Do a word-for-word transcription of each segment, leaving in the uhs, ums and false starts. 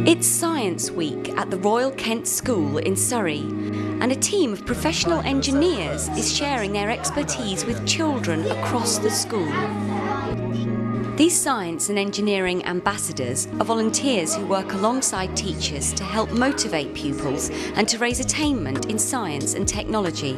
It's Science Week at the Royal Kent School in Surrey, and a team of professional engineers is sharing their expertise with children across the school. These science and engineering ambassadors are volunteers who work alongside teachers to help motivate pupils and to raise attainment in science and technology.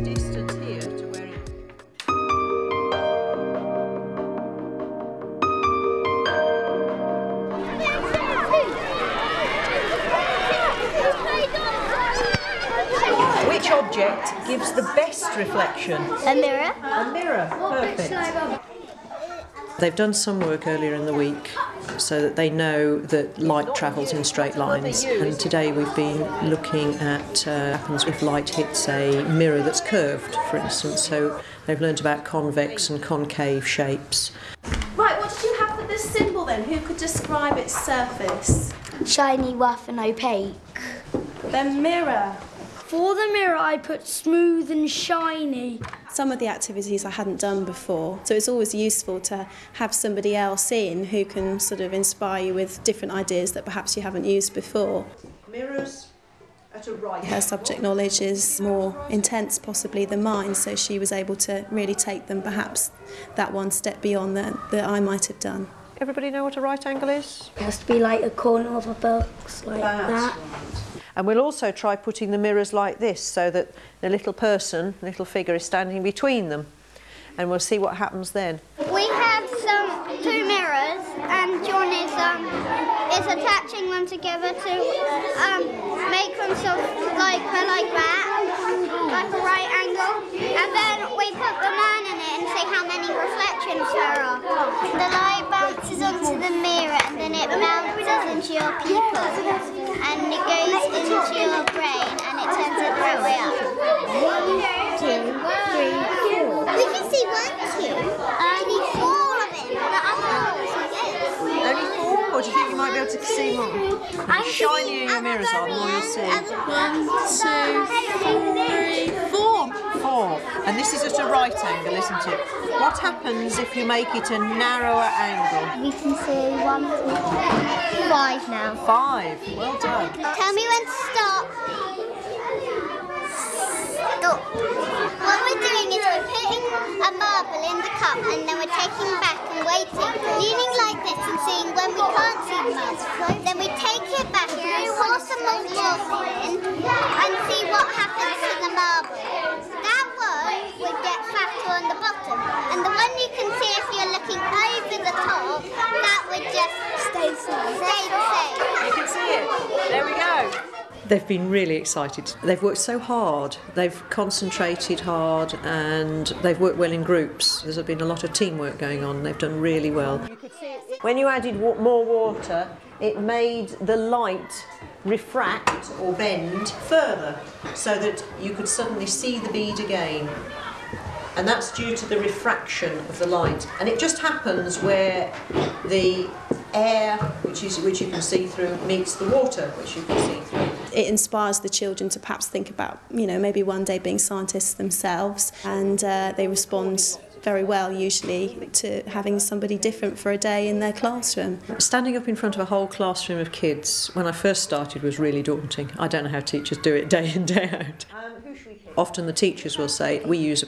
Which object gives the best reflection? A mirror. A mirror, perfect. They've done some work earlier in the week so that they know that light travels in straight lines, and today we've been looking at uh, what happens if light hits a mirror that's curved, for instance. So they've learnt about convex and concave shapes. Right, what did you have for this symbol then? Who could describe its surface? Shiny, rough and opaque. Then mirror. For the mirror I put smooth and shiny. Some of the activities I hadn't done before, so it's always useful to have somebody else in who can sort of inspire you with different ideas that perhaps you haven't used before. Mirrors at a right. Her subject knowledge is more intense possibly than mine, so she was able to really take them perhaps that one step beyond that, that I might have done. Everybody know what a right angle is? It has to be like a corner of a box, like That. that. And we'll also try putting the mirrors like this so that the little person, little figure is standing between them. And we'll see what happens then. We have some two mirrors, and John is um is attaching them together to um make them sort of like like that, like a right angle. And then we put the man in it and see how many reflections there are. The light bounces onto the mirror, and then it bounces into your pupil, and it goes into your brain, and it turns it right way up. One, two, three, four. We can see one, two. Only four of them. The other ones are good. Only four? Or do you think you might be able to see more? The shinier your mirrors are, the more you'll see. One, two, three, four. Four. And this is at a right angle, isn't it? What happens if you make it a narrower angle? We can see one, two, five now. Five. Well done. Tell me when to stop. Stop. What we're doing is we're putting a marble in the cup, and then we're taking back and waiting, leaning like this and seeing when we can't see the marble. Then we take it back and we pour some more water in and see what happens to the marble. That one would get fatter on the bottom, and the one you can see if you're looking over the top, that would just stay the same. Stay the same. You can see it. There we go. They've been really excited. They've worked so hard, they've concentrated hard, and they've worked well in groups. There's been a lot of teamwork going on. They've done really well. When you added more water, it made the light refract or bend further so that you could suddenly see the bead again. And that's due to the refraction of the light. And it just happens where the air, which is which you can see through, meets the water, which you can see through. It inspires the children to perhaps think about, you know, maybe one day being scientists themselves, and uh, they respond very well usually to having somebody different for a day in their classroom. Standing up in front of a whole classroom of kids when I first started was really daunting. I don't know how teachers do it day in, day out. Um, who should we Often the teachers will say, we use a